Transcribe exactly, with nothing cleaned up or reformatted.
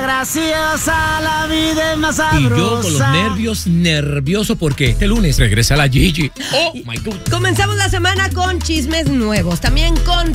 graciosa, la vida es más sabrosa. Y yo con los nervios, nervioso porque este lunes regresa la Gigi. Oh my God. Comenzamos la semana con chismes nuevos, también con